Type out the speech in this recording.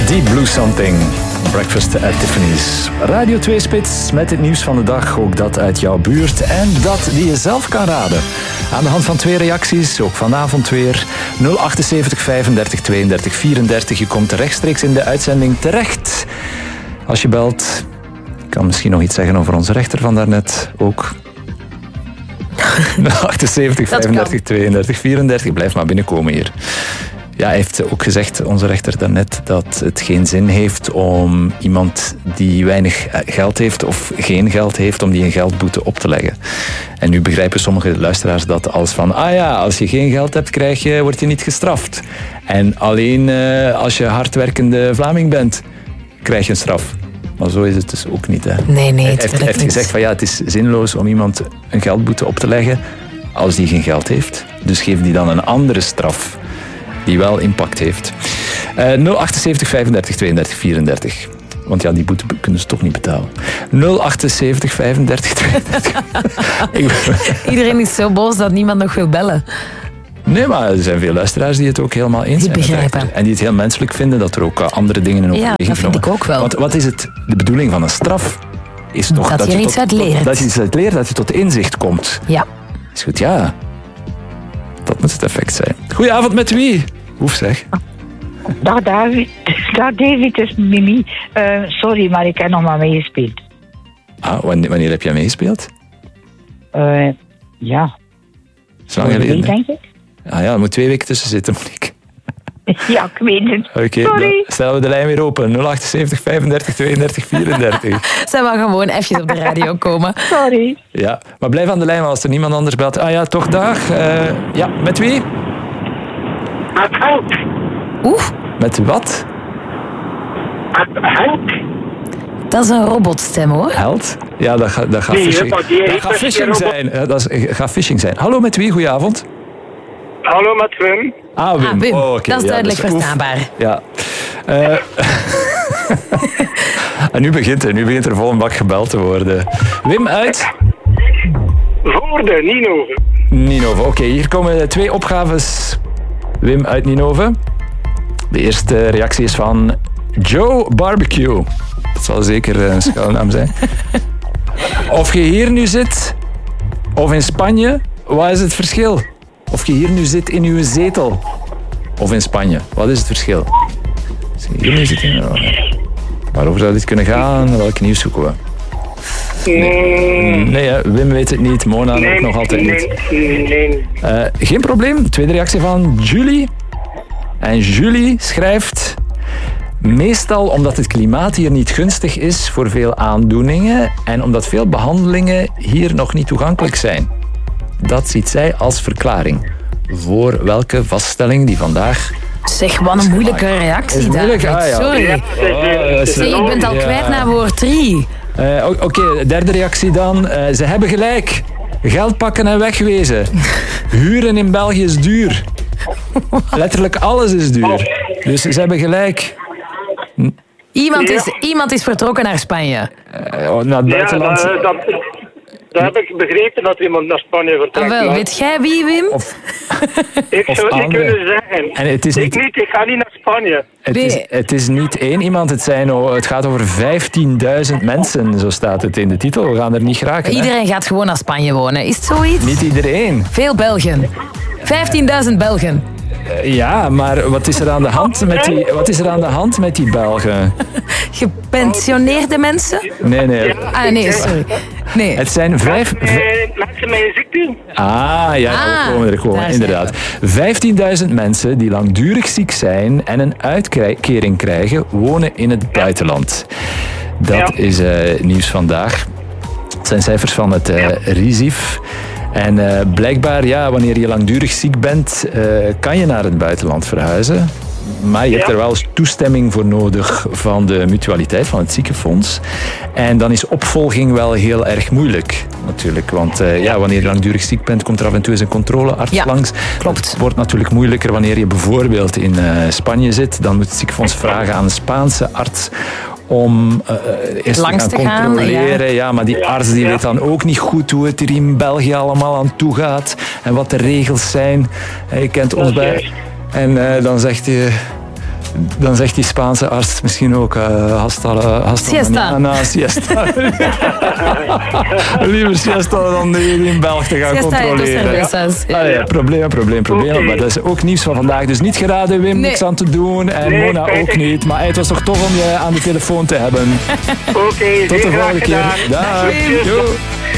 Deep Blue Something. Breakfast at Tiffany's. Radio 2 Spits met het nieuws van de dag. Ook dat uit jouw buurt en dat die je zelf kan raden. Aan de hand van 2 reacties, ook vanavond weer. 078 35 32 34. Je komt rechtstreeks in de uitzending terecht. Als je belt, ik kan misschien nog iets zeggen over onze rechter van daarnet ook. 078 35 32 34. Blijf maar binnenkomen hier. Ja, hij heeft ook gezegd, onze rechter daarnet, dat het geen zin heeft om iemand die weinig geld heeft of geen geld heeft, om die een geldboete op te leggen. En nu begrijpen sommige luisteraars dat als van, als je geen geld hebt, word je niet gestraft. En alleen als je hardwerkende Vlaming bent, krijg je een straf. Maar zo is het dus ook niet. Hè. Nee, hij heeft gezegd van het is zinloos om iemand een geldboete op te leggen als die geen geld heeft. Dus geef die dan een andere straf die wel impact heeft. 078 35 32 34. Want die boete kunnen ze toch niet betalen. 078 35 32. Iedereen is zo boos dat niemand nog wil bellen. Nee, maar er zijn veel luisteraars die het ook helemaal eens zijn. Die begrijpen. En die het heel menselijk vinden dat er ook andere dingen in overweging dat vind ik ook wel. Want wat is de bedoeling van een straf? Is toch dat je er iets uit leert. Dat je iets uit leert, dat je tot inzicht komt. Ja. Is goed, ja. Dat moet het effect zijn. Goedenavond, met wie? Oef, zeg. Dag David. Dag David, het is Mimi. Sorry, maar ik heb nog maar meegespeeld. Wanneer heb jij meegespeeld? Ja. Zo lang geleden, denk ik. Er moet 2 weken tussen zitten, Monique. Ja, ik weet het. Oké, dan stellen we de lijn weer open. 078 35 32 34. Zij wil gewoon even op de radio komen. Sorry. Ja, maar blijf aan de lijn, want als er niemand anders belt. Toch dag. Met wie? Met Henk. Met wat? Met Henk. Dat is een robotstem, hoor. Held? Ja, dat gaat phishing zijn. Dat gaat phishing zijn. Hallo, met wie? Goedenavond. Hallo, met Wim. Wim. Wim. Oh, okay. Dat is duidelijk verstaanbaar. Ja. En nu begint er vol een bak gebeld te worden. Wim uit? Voorde, Ninove. Ninove, oké. Hier komen 2 opgaves. Wim uit Ninove. De eerste reactie is van Joe Barbecue. Dat zal zeker een schuilnaam zijn. Of je hier nu zit, of in Spanje, wat is het verschil? Of je hier nu zit in uw zetel, of in Spanje, wat is het verschil? Als je hier nu zit waarover zou dit kunnen gaan? Welk nieuws zoeken we? Nee, Wim weet het niet, Mona ook nog altijd niet. Nee. Geen probleem, tweede reactie van Julie. En Julie schrijft: meestal omdat het klimaat hier niet gunstig is voor veel aandoeningen en omdat veel behandelingen hier nog niet toegankelijk zijn. Dat ziet zij als verklaring. Voor welke vaststelling die vandaag... Zeg, wat een moeilijke reactie, David. Sorry. Ik ben het al kwijt naar woord 3. Oké, derde reactie dan. Ze hebben gelijk. Geld pakken en wegwezen. Huren in België is duur. Letterlijk alles is duur. Dus ze hebben gelijk. Iemand is vertrokken naar Spanje. Naar het buitenland. Dat heb ik begrepen, dat iemand naar Spanje vertrekt. Weet jij wie, Wim? Ik zou het niet kunnen zeggen. En het is ik ga niet naar Spanje. Het is niet 1 iemand, het gaat over 15.000 mensen, zo staat het in de titel. We gaan er niet geraken. Iedereen gaat gewoon naar Spanje wonen. Is het zoiets? Niet iedereen. Veel Belgen. 15.000 Belgen. Ja, maar wat is er aan de hand met die Belgen? Gepensioneerde mensen? Nee. Nee, sorry. Nee. Het zijn 5... Mensen met een ziekte? We komen er gewoon, inderdaad. 15.000 mensen die langdurig ziek zijn en een uitkering krijgen, wonen in het buitenland. Dat is nieuws vandaag. Het zijn cijfers van het RISIF. En blijkbaar, wanneer je langdurig ziek bent, kan je naar het buitenland verhuizen. Maar je hebt er wel eens toestemming voor nodig van de mutualiteit, van het ziekenfonds. En dan is opvolging wel heel erg moeilijk, natuurlijk. Want wanneer je langdurig ziek bent, komt er af en toe eens een controlearts langs. Klopt. Het wordt natuurlijk moeilijker wanneer je bijvoorbeeld in Spanje zit. Dan moet het ziekenfonds vragen aan een Spaanse arts om eerst langs te gaan controleren. Ja. Maar die arts die weet dan ook niet goed hoe het er in België allemaal aan toe gaat en wat de regels zijn. Je kent ons bij. En dan zegt hij... Dan zegt die Spaanse arts misschien ook hasta siesta. Siesta. Liever siesta dan die in België te gaan siesta controleren. Probleem. Okay. Maar dat is ook nieuws van vandaag. Dus niet geraden, Wim, niks aan te doen. En Mona ook niet. Maar het was toch tof om je aan de telefoon te hebben. Oké, tot de volgende keer. Dag.